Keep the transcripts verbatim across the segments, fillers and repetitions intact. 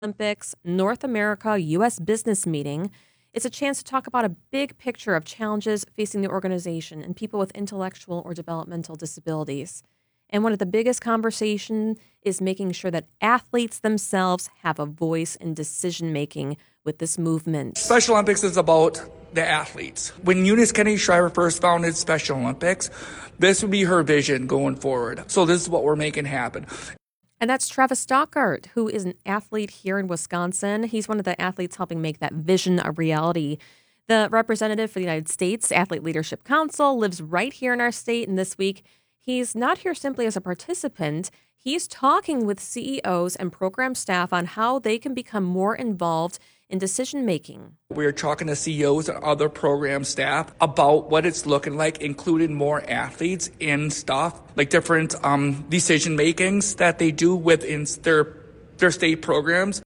Olympics North America U S Business Meeting. It's a chance to talk about a big picture of challenges facing the organization and people with intellectual or developmental disabilities. And one of the biggest conversations is making sure that athletes themselves have a voice in decision-making with this movement. Special Olympics is about the athletes. When Eunice Kennedy Shriver first founded Special Olympics, this would be her vision going forward. So this is what we're making happen. And that's Travis Stockart, who is an athlete here in Wisconsin. He's one of the athletes helping make that vision a reality. The representative for the United States Athlete Leadership Council lives right here in our state, and this week he's not here simply as a participant. He's talking with C E Os and program staff on how they can become more involved in decision-making. We're talking to C E Os and other program staff about what it's looking like, including more athletes in stuff, like different um, decision-makings that they do within their, their state programs.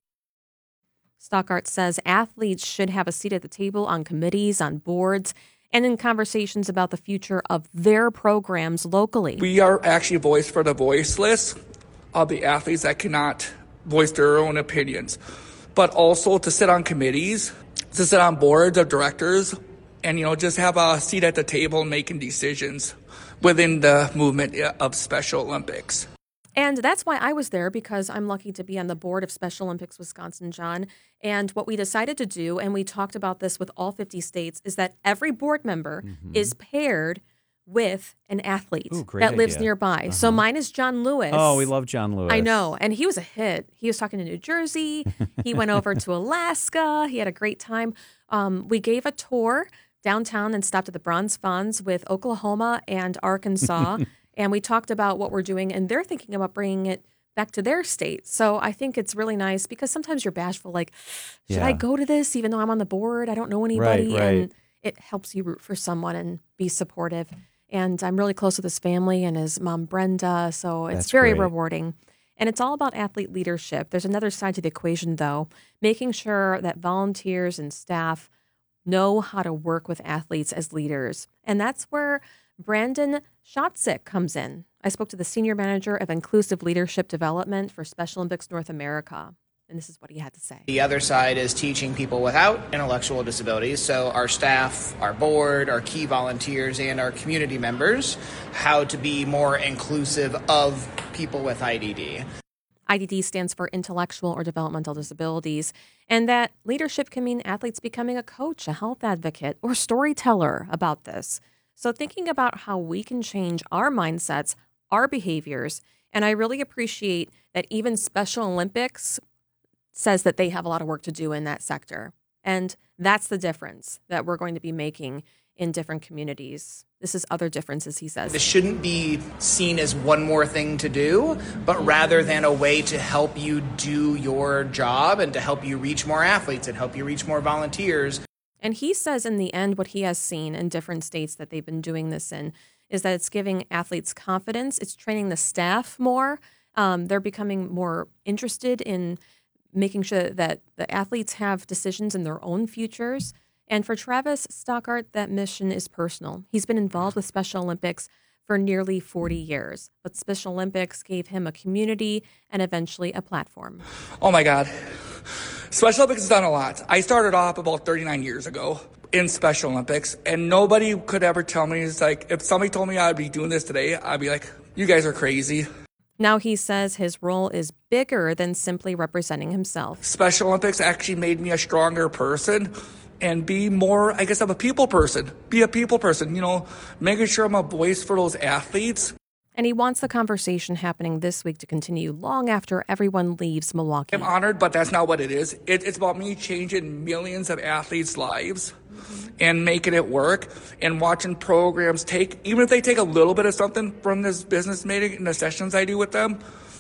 Stockart says athletes should have a seat at the table on committees, on boards, and in conversations about the future of their programs locally. We are actually a voice for the voiceless, of the athletes that cannot voice their own opinions, but also to sit on committees, to sit on boards of directors, and, you know, just have a seat at the table making decisions within the movement of Special Olympics. And that's why I was there, because I'm lucky to be on the board of Special Olympics Wisconsin, John. And what we decided to do, and we talked about this with all fifty states, is that every board member mm-hmm. is paired with an athlete Ooh, that lives idea. nearby. Uh-huh. So mine is John Lewis. Oh, we love John Lewis. I know. And he was a hit. He was talking to New Jersey. He went over to Alaska. He had a great time. Um, we gave a tour downtown and stopped at the Bronze Funds with Oklahoma and Arkansas. And we talked about what we're doing, and they're thinking about bringing it back to their state. So I think it's really nice, because sometimes you're bashful, like, should yeah. I go to this even though I'm on the board? I don't know anybody. Right, right. And it helps you root for someone and be supportive. And I'm really close with his family and his mom, Brenda. So it's That's very great. rewarding. And it's all about athlete leadership. There's another side to the equation, though, making sure that volunteers and staff know how to work with athletes as leaders. And that's where Brandon Shotzik comes in. I spoke to the senior manager of inclusive leadership development for Special Olympics North America, and this is what he had to say. The other side is teaching people without intellectual disabilities, so our staff, our board, our key volunteers, and our community members, how to be more inclusive of people with I D D. I D D stands for intellectual or developmental disabilities, and that leadership can mean athletes becoming a coach, a health advocate, or storyteller about this. So thinking about how we can change our mindsets, our behaviors, and I really appreciate that even Special Olympics says that they have a lot of work to do in that sector. And that's the difference that we're going to be making in different communities. This is other differences, he says. This shouldn't be seen as one more thing to do, but rather than a way to help you do your job and to help you reach more athletes and help you reach more volunteers. And he says in the end, what he has seen in different states that they've been doing this in is that it's giving athletes confidence. It's training the staff more. Um, they're becoming more interested in making sure that the athletes have decisions in their own futures. And for Travis Stockart, that mission is personal. He's been involved with Special Olympics for nearly forty years, but Special Olympics gave him a community and eventually a platform. Oh my God. Special Olympics has done a lot. I started off about thirty-nine years ago in Special Olympics, and nobody could ever tell me, it's like, if somebody told me I'd be doing this today, I'd be like, you guys are crazy. Now he says his role is bigger than simply representing himself. Special Olympics actually made me a stronger person and be more, I guess, of a people person. Be a people person, you know, making sure I'm a voice for those athletes. And he wants the conversation happening this week to continue long after everyone leaves Milwaukee. I'm honored, but that's not what it is. It, it's about me changing millions of athletes' lives and making it work and watching programs take, even if they take a little bit of something from this business meeting and the sessions I do with them,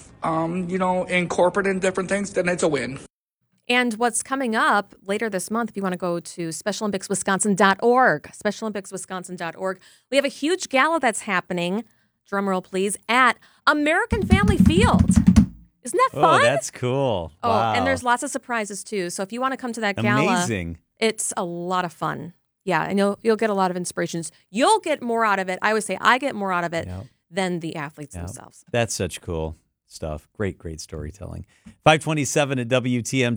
um, you know, incorporate in different things, then it's a win. And what's coming up later this month, if you want to go to special olympics wisconsin dot org, special olympics wisconsin dot org, we have a huge gala that's happening, drum roll please, at American Family Field. Isn't that fun? Oh, that's cool. Oh, wow. And there's lots of surprises too. So if you want to come to that gala, amazing. It's a lot of fun. Yeah, and you'll, you'll get a lot of inspirations. You'll get more out of it. I always say I get more out of it Yep. than the athletes Yep. themselves. That's such cool. stuff. Great, great storytelling. five twenty-seven at W T M